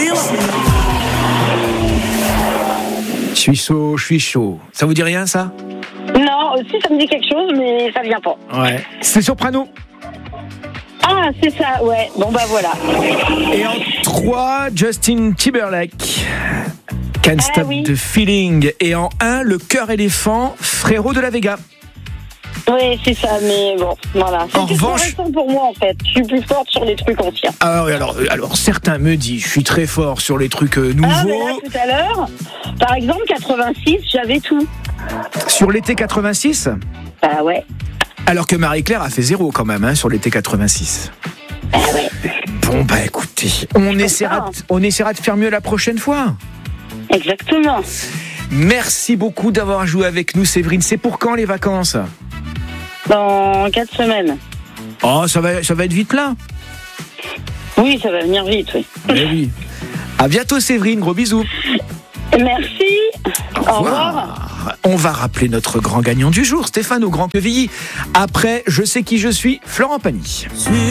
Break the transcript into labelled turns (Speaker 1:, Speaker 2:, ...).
Speaker 1: Je suis chaud, je suis chaud. Ça vous dit rien, ça?
Speaker 2: Non, si ça me dit quelque chose, mais ça vient pas.
Speaker 1: Ouais. C'est Soprano.
Speaker 2: Ah, c'est ça, ouais. Bon, bah voilà.
Speaker 1: Et en 3, Justin Timberlake. Can't Stop the Feeling. Et en 1, le Cœur éléphant, Frérot de la Vega.
Speaker 2: Oui, c'est ça, mais bon, voilà.
Speaker 1: En
Speaker 2: C'est
Speaker 1: revanche,
Speaker 2: récent pour moi, en fait. Je suis plus forte sur les trucs anciens.
Speaker 1: Alors, certains me disent, je suis très fort sur les trucs nouveaux.
Speaker 2: Ah, mais là, tout à l'heure, par exemple, 86, j'avais tout.
Speaker 1: Sur l'été 86?
Speaker 2: Ah ouais.
Speaker 1: Alors que Marie-Claire a fait 0 quand même, sur l'été 86.
Speaker 2: Ah ouais.
Speaker 1: Bon, bah écoutez, on essaiera de faire mieux la prochaine fois.
Speaker 2: Exactement.
Speaker 1: Merci beaucoup d'avoir joué avec nous, Séverine. C'est pour quand les vacances?
Speaker 2: Dans 4 semaines.
Speaker 1: Oh, ça va être vite là.
Speaker 2: Oui, ça va venir vite, oui.
Speaker 1: Mais oui. À bientôt, Séverine. Gros bisous.
Speaker 2: Merci. Au revoir.
Speaker 1: On va rappeler notre grand gagnant du jour, Stéphane au Grand Quevilly. Après, je sais qui je suis, Florent Pagny.